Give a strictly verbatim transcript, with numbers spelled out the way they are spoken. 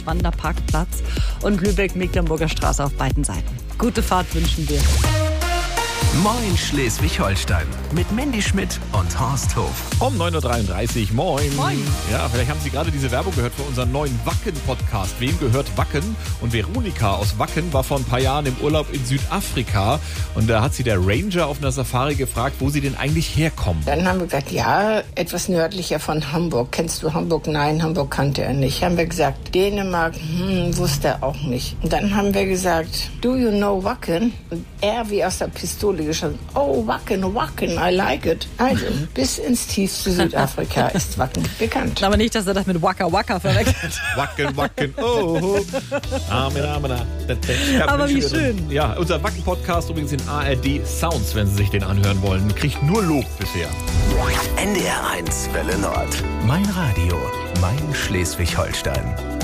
Wanderparkplatz und Lübeck-Mecklenburger Straße auf beiden Seiten. Gute Fahrt wünschen wir. Moin Schleswig-Holstein mit Mandy Schmidt und Horst Hof. Um neun Uhr dreiunddreißig, moin. Moin. Ja, vielleicht haben Sie gerade diese Werbung gehört für unseren neuen Wacken-Podcast. Wem gehört Wacken? Und Veronika aus Wacken war vor ein paar Jahren im Urlaub in Südafrika. Und da hat sie der Ranger auf einer Safari gefragt, wo sie denn eigentlich herkommen. Dann haben wir gesagt, ja, etwas nördlicher von Hamburg. Kennst du Hamburg? Nein, Hamburg kannte er nicht. Haben wir gesagt, Dänemark, hm, wusste er auch nicht. Und dann haben wir gesagt, do you know Wacken? Und er wie aus der Pistole geschossen, oh, Wacken, Wacken, I like it. Also, bis ins tiefste Südafrika ist Wacken bekannt. Aber nicht, dass er das mit Waka Waka verwechselt. Wacken, Wacken, oh. Amen, amen. Ja, Aber wie schön. Ja, unser Wacken-Podcast übrigens in A R D Sounds, wenn Sie sich den anhören wollen. Kriegt nur Lob bisher. N D R eins Welle Nord. Mein Radio, mein Schleswig-Holstein.